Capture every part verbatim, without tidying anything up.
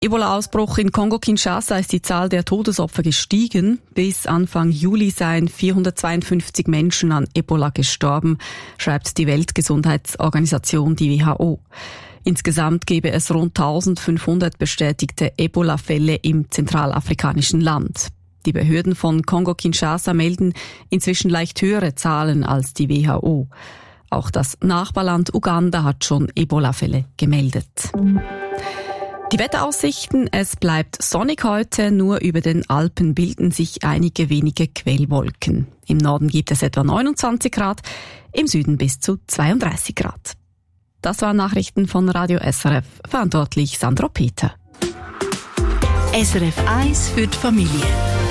Ebola-Ausbruch in Kongo-Kinshasa ist die Zahl der Todesopfer gestiegen. Bis Anfang Juli seien vierhundertzweiundfünfzig Menschen an Ebola gestorben, schreibt die Weltgesundheitsorganisation, die W H O. Insgesamt gebe es rund eintausendfünfhundert bestätigte Ebola-Fälle im zentralafrikanischen Land. Die Behörden von Kongo-Kinshasa melden inzwischen leicht höhere Zahlen als die W H O. Auch das Nachbarland Uganda hat schon Ebola-Fälle gemeldet. Die Wetteraussichten: Es bleibt sonnig heute, nur über den Alpen bilden sich einige wenige Quellwolken. Im Norden gibt es etwa neunundzwanzig Grad, im Süden bis zu zweiunddreißig Grad. Das waren Nachrichten von Radio S R F, verantwortlich Sandro Peter. S R F eins für die Familie.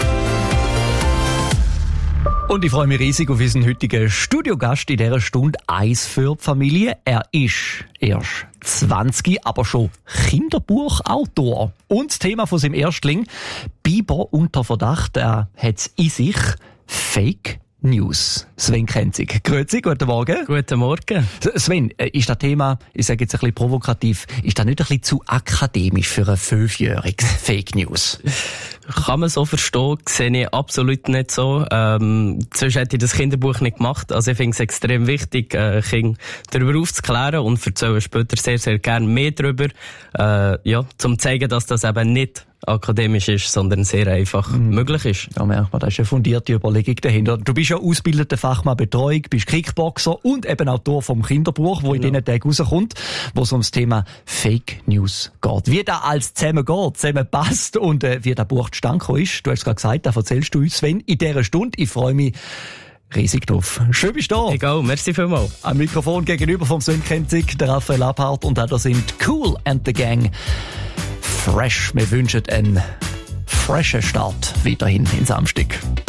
Und ich freue mich riesig auf unseren heutigen Studiogast in dieser Stunde «Eis für die Familie». Er ist erst zwanzig, aber schon Kinderbuchautor. Und das Thema von seinem Erstling, Biber unter Verdacht, er hat es in sich, Fake News. Sven Krenzig. Grüezi, guten Morgen. Guten Morgen. Sven, ist das Thema, ich sage jetzt ein bisschen provokativ, ist das nicht ein bisschen zu akademisch für ein fünfjähriges Fake News? Kann man so verstehen, sehe ich absolut nicht so. Ähm, sonst hätte ich das Kinderbuch nicht gemacht. Also ich finde es extrem wichtig, äh, Kinder darüber aufzuklären und erzähle später sehr, sehr gerne mehr darüber, äh, ja, zum zeigen, dass das eben nicht akademisch ist, sondern sehr einfach mhm. möglich ist. Ja, merkt man, da ist eine fundierte Überlegung dahinter. Du bist ja ausgebildeter Fachmann Betreuung, bist Kickboxer und eben Autor vom Kinderbuch, wo genau. in diesen Tagen rauskommt, wo es um das Thema Fake News geht. Wie das alles zusammen geht, zusammen passt und äh, wie das Buch zustande gekommen ist, du hast es gerade gesagt, das erzählst du uns, Sven, in dieser Stunde. Ich freue mich riesig drauf. Schön bist du da. Egal, merci vielmals. Am Mikrofon gegenüber vom Sven Krenzig, der Raphael Abhardt und da sind Cool and the Gang. Fresh. Wir wünschen einen freshen Start weiterhin in Samstag.